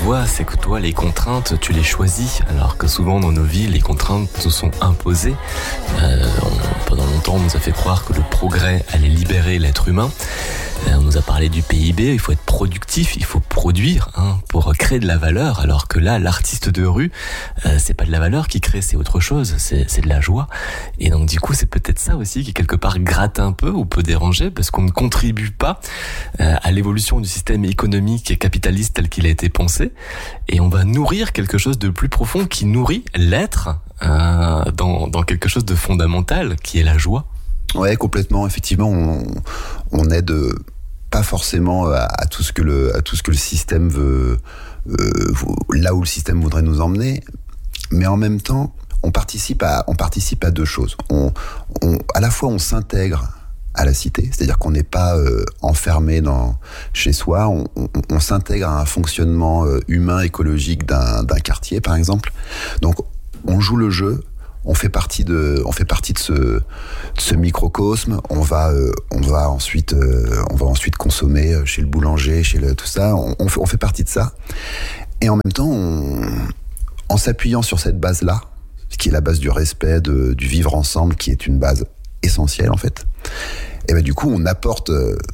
vois, c'est que toi, les contraintes, tu les choisis, alors que souvent dans nos vies, les contraintes nous sont imposées. Pendant longtemps, on nous a fait croire que le progrès allait libérer l'être humain. On nous a parlé du PIB, il faut être productif, il faut produire pour créer de la valeur, alors que là, l'artiste de rue, c'est pas de la valeur qui crée, c'est autre chose, c'est de la joie. Et donc du coup, c'est peut-être ça aussi qui quelque part gratte un peu ou peut déranger, parce qu'on ne contribue pas à l'évolution du système économique et capitaliste tel qu'il a été pensé, et on va nourrir quelque chose de plus profond qui nourrit l'être dans quelque chose de fondamental qui est la joie. Ouais, complètement. Effectivement, on aide pas forcément à tout ce que le système veut, là où le système voudrait nous emmener, mais en même temps, on participe à deux choses. À la fois, on s'intègre à la cité, c'est-à-dire qu'on n'est pas enfermé chez soi, on s'intègre à un fonctionnement humain, écologique d'un quartier, par exemple. Donc, on joue le jeu. On fait partie de ce microcosme. On va ensuite consommer chez le boulanger, tout ça. On fait partie de ça. Et en même temps, en s'appuyant sur cette base-là, qui est la base du respect, du vivre ensemble, qui est une base essentielle en fait. Et ben du coup, on apporte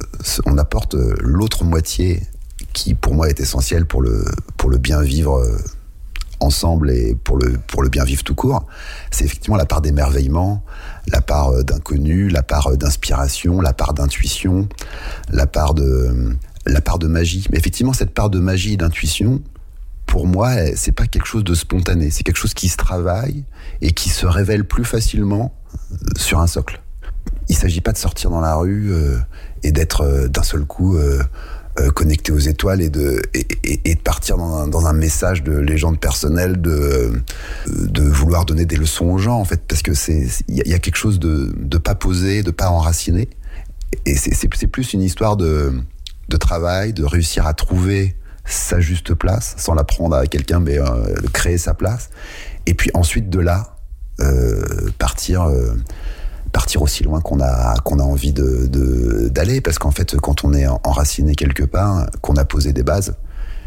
l'autre moitié qui, pour moi, est essentielle pour le bien vivre ensemble et pour le bien vivre tout court. C'est effectivement la part d'émerveillement, la part d'inconnu, la part d'inspiration, la part d'intuition, la part de magie. Mais effectivement, cette part de magie et d'intuition, pour moi, c'est pas quelque chose de spontané. C'est quelque chose qui se travaille et qui se révèle plus facilement sur un socle. Il s'agit pas de sortir dans la rue et d'être d'un seul coup connecté aux étoiles et de partir dans un message de légende personnelle, de vouloir donner des leçons aux gens en fait, parce que il y a quelque chose de pas posé, de pas enraciné, et c'est plus une histoire de travail, de réussir à trouver sa juste place sans la prendre à quelqu'un, mais de créer sa place, et puis ensuite de là partir aussi loin qu'on a envie d'aller, parce qu'en fait, quand on est enraciné quelque part, qu'on a posé des bases,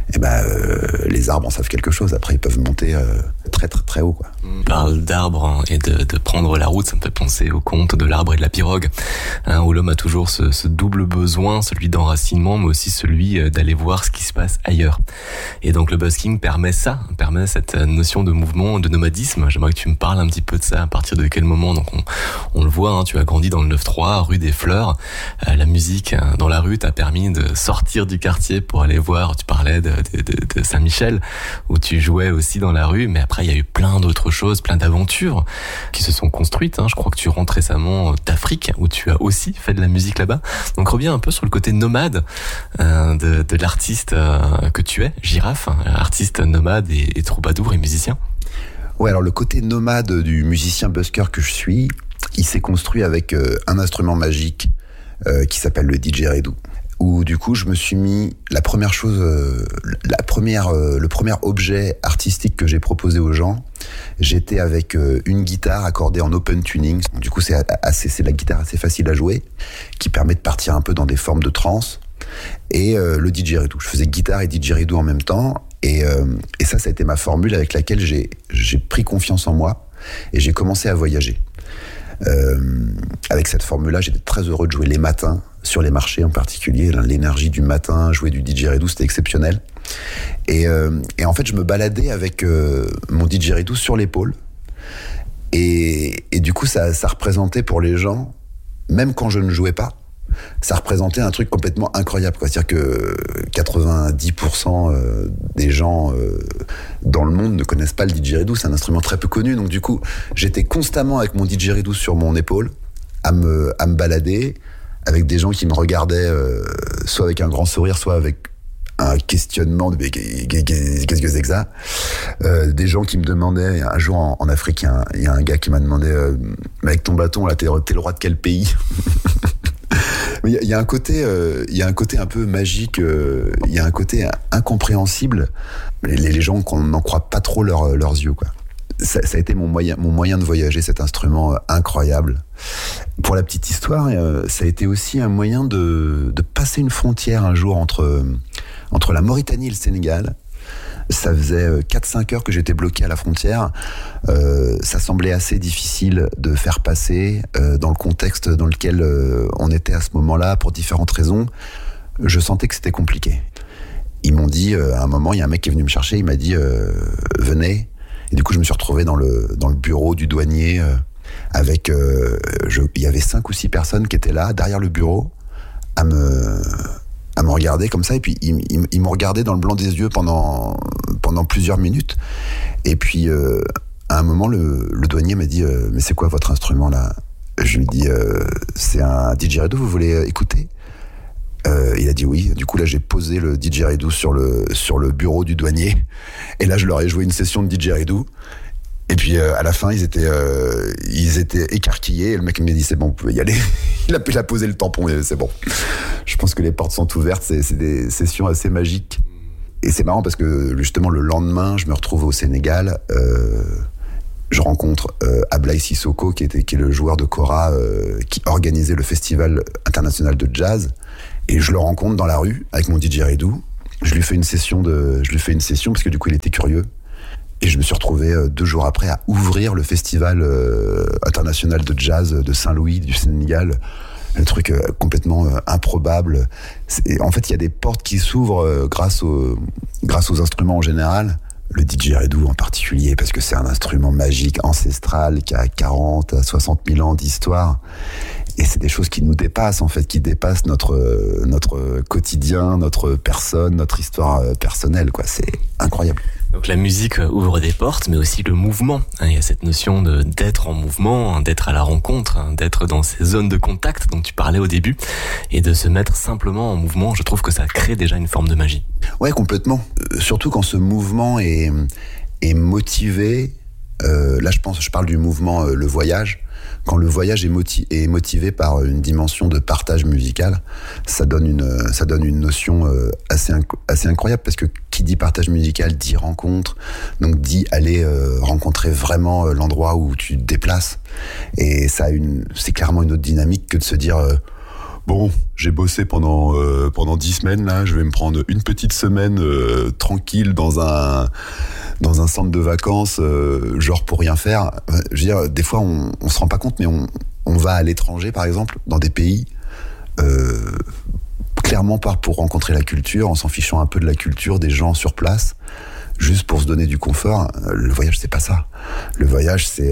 les arbres en savent quelque chose. Après, ils peuvent monter très très très haut, quoi. On parle d'arbres et de prendre la route, ça me fait penser au conte de l'arbre et de la pirogue, où l'homme a toujours ce double besoin, celui d'enracinement, mais aussi celui d'aller voir ce qui se passe ailleurs. Et donc le busking permet cette notion de mouvement, de nomadisme. J'aimerais que tu me parles un petit peu de ça. À partir de quel moment? Donc on le voit, tu as grandi dans le 9-3, rue des Fleurs. La musique dans la rue t'a permis de sortir du quartier pour aller voir. Tu parlais de Saint-Michel, où tu jouais aussi dans la rue, mais après il y a eu plein d'autres choses, plein d'aventures qui se sont construites. Je crois que tu rentres récemment d'Afrique, où tu as aussi fait de la musique là-bas. Donc reviens un peu sur le côté nomade de l'artiste que tu es, Girafe, artiste nomade et troubadour et musicien. Ouais, alors le côté nomade du musicien busker que je suis, il s'est construit avec un instrument magique qui s'appelle le didgeridoo. Où du coup je me suis mis le premier objet artistique que j'ai proposé aux gens, j'étais avec une guitare accordée en open tuning. Du coup c'est la guitare assez facile à jouer, qui permet de partir un peu dans des formes de trance, et le didgeridoo. Je faisais guitare et didgeridoo en même temps, et ça a été ma formule avec laquelle j'ai pris confiance en moi et j'ai commencé à voyager. Avec cette formule-là, j'étais très heureux de jouer les matins sur les marchés en particulier. L'énergie du matin, jouer du didgeridoo, c'était exceptionnel. Et en fait, je me baladais avec mon didgeridoo sur l'épaule. Et du coup, ça représentait pour les gens, même quand je ne jouais pas, ça représentait un truc complètement incroyable, quoi. C'est-à-dire que 90% des gens dans le monde ne connaissent pas le didgeridoo. C'est un instrument très peu connu. Donc du coup, j'étais constamment avec mon didgeridoo sur mon épaule, à me balader, avec des gens qui me regardaient soit avec un grand sourire, soit avec un questionnement de qu'est-ce que c'est que ça, des gens qui me demandaient. Un jour en Afrique, il y a un gars qui m'a demandé avec ton bâton là, t'es le roi de quel pays? Il y a un côté un peu magique, il y a un côté incompréhensible. Les gens n'en croient pas trop leurs yeux, quoi. Ça a été mon moyen de voyager, cet instrument incroyable. Pour la petite histoire, ça a été aussi un moyen de passer une frontière un jour entre la Mauritanie et le Sénégal. Ça faisait 4-5 heures que j'étais bloqué à la frontière. Ça semblait assez difficile de faire passer dans le contexte dans lequel on était à ce moment-là, pour différentes raisons. Je sentais que c'était compliqué. Ils m'ont dit, à un moment, il y a un mec qui est venu me chercher, il m'a dit venez. Et du coup, je me suis retrouvé dans le bureau du douanier avec... il y avait 5 ou 6 personnes qui étaient là, derrière le bureau, à me regarder comme ça. Et puis, ils m'ont regardé dans le blanc des yeux pendant plusieurs minutes. Et puis, à un moment, le douanier m'a dit mais c'est quoi votre instrument, là ? Je lui dis c'est un didgeridoo, vous voulez écouter ? Il a dit oui. Du coup, là, j'ai posé le didgeridoo sur le bureau du douanier. Et là, je leur ai joué une session de didgeridoo. Et puis, à la fin, ils étaient écarquillés. Et le mec m'a dit, c'est bon, vous pouvez y aller. Il a posé le tampon et c'est bon. Je pense que les portes sont ouvertes. C'est des sessions assez magiques. Et c'est marrant parce que, justement, le lendemain, je me retrouve au Sénégal. Je rencontre Ablaye Sissoko, qui est le joueur de kora qui organisait le Festival international de jazz. Et je le rencontre dans la rue avec mon didgeridoo. Je lui fais une session parce que du coup il était curieux. Et je me suis retrouvé 2 jours après à ouvrir le Festival international de jazz de Saint-Louis du Sénégal. Un truc complètement improbable. En fait, il y a des portes qui s'ouvrent grâce aux instruments en général. Le didgeridoo en particulier, parce que c'est un instrument magique, ancestral, qui a 40 à 60 000 ans d'histoire. Et c'est des choses qui nous dépassent, en fait, qui dépassent notre quotidien, notre personne, notre histoire personnelle, quoi. C'est incroyable. Donc la musique ouvre des portes, mais aussi le mouvement. Il y a cette notion d'être en mouvement, d'être à la rencontre, d'être dans ces zones de contact dont tu parlais au début, et de se mettre simplement en mouvement. Je trouve que ça crée déjà une forme de magie. Ouais, complètement. Surtout quand ce mouvement est motivé. Là, je parle du mouvement, le voyage. Quand le voyage est motivé par une dimension de partage musical, ça donne une notion assez incroyable, parce que qui dit partage musical dit rencontre, donc dit aller rencontrer vraiment l'endroit où tu te déplaces. Et c'est clairement une autre dynamique que de se dire bon, j'ai bossé pendant 10 semaines, là, je vais me prendre une petite semaine tranquille dans un centre de vacances, genre pour rien faire. Je veux dire, des fois, on se rend pas compte, mais on va à l'étranger, par exemple, dans des pays, clairement pas pour rencontrer la culture, en s'en fichant un peu de la culture des gens sur place, juste pour se donner du confort. Le voyage, c'est pas ça. Le voyage, c'est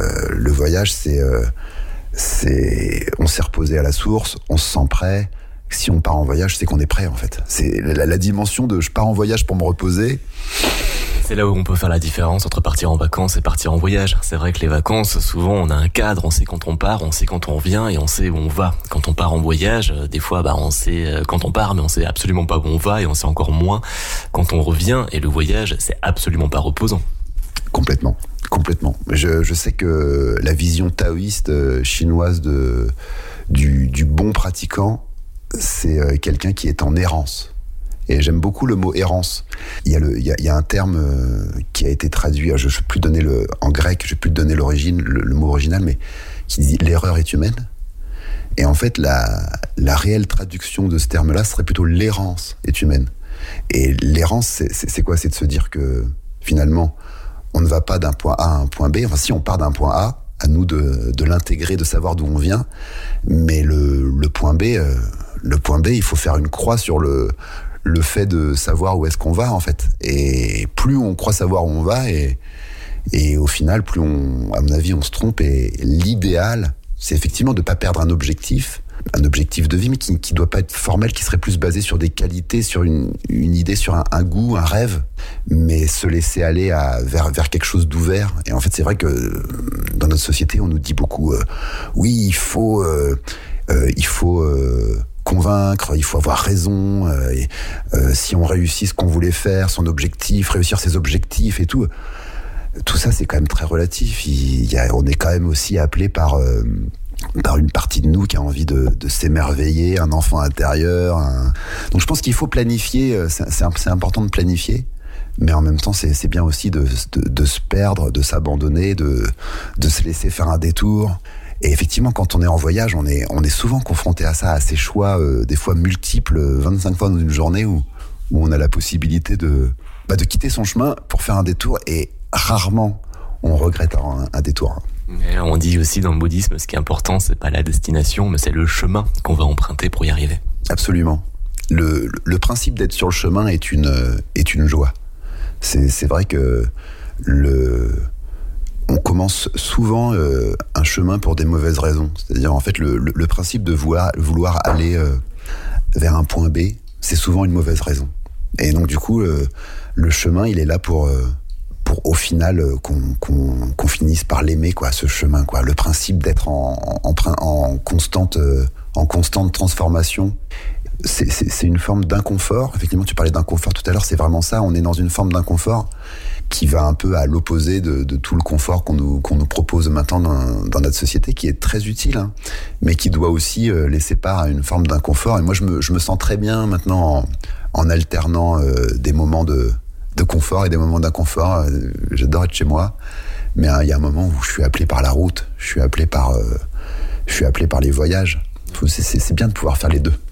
on s'est reposé à la source, on se sent prêt. Si on part en voyage, c'est qu'on est prêt, en fait. C'est la dimension de je pars en voyage pour me reposer. C'est là où on peut faire la différence entre partir en vacances et partir en voyage. C'est vrai que les vacances, souvent, on a un cadre, on sait quand on part, on sait quand on revient et on sait où on va. Quand on part en voyage, des fois, on sait quand on part, mais on sait absolument pas où on va, et on sait encore moins quand on revient. Et le voyage, c'est absolument pas reposant. Complètement. Je sais que la vision taoïste chinoise du bon pratiquant, c'est quelqu'un qui est en errance. Et j'aime beaucoup le mot errance. Il y a un terme qui a été traduit, je ne vais plus donner en grec, je ne vais plus donner l'origine, le mot original, mais qui dit l'erreur est humaine. Et en fait, la réelle traduction de ce terme-là serait plutôt l'errance est humaine. Et l'errance, c'est quoi ? C'est de se dire que finalement, on ne va pas d'un point A à un point B. Enfin, si on part d'un point A, à nous de l'intégrer, de savoir d'où on vient. Mais le point B, il faut faire une croix sur le fait de savoir où est-ce qu'on va, en fait. Et plus on croit savoir où on va, et au final, plus à mon avis, on se trompe. Et l'idéal, c'est effectivement de ne pas perdre un objectif de vie, mais qui doit pas être formel, qui serait plus basé sur des qualités, sur une idée, sur un goût, un rêve, mais se laisser aller vers quelque chose d'ouvert. Et en fait, c'est vrai que dans notre société, on nous dit beaucoup oui, il faut convaincre, il faut avoir raison, si on réussit ce qu'on voulait faire, son objectif, réussir ses objectifs et tout ça, c'est quand même très relatif. On est quand même aussi appelé par une partie de nous qui a envie de s'émerveiller, un enfant intérieur. Donc je pense qu'il faut planifier, c'est important de planifier, mais en même temps c'est bien aussi de se perdre, de s'abandonner, de se laisser faire un détour. Et effectivement, quand on est en voyage, on est souvent confronté à ça, à ces choix, des fois multiples, 25 fois dans une journée, où on a la possibilité de de quitter son chemin pour faire un détour, et rarement on regrette un détour. Mais on dit aussi dans le bouddhisme, ce qui est important, c'est pas la destination, mais c'est le chemin qu'on va emprunter pour y arriver. Absolument. Le principe d'être sur le chemin est une joie. C'est vrai que on commence souvent un chemin pour des mauvaises raisons. C'est-à-dire, en fait, le principe de vouloir aller vers un point B, c'est souvent une mauvaise raison. Et donc, du coup, le chemin, il est là pour au final qu'on finisse par l'aimer, quoi, ce chemin, quoi. Le principe d'être en constante transformation, c'est une forme d'inconfort. Effectivement, tu parlais d'inconfort tout à l'heure, c'est vraiment ça. On est dans une forme d'inconfort qui va un peu à l'opposé de tout le confort qu'on nous propose maintenant dans notre société, qui est très utile, hein, mais qui doit aussi laisser part à une forme d'inconfort. Et moi, je me sens très bien maintenant en alternant des moments de confort et des moments d'inconfort. J'adore être chez moi, mais il y a un moment où je suis appelé par la route, je suis appelé par les voyages. C'est bien de pouvoir faire les deux.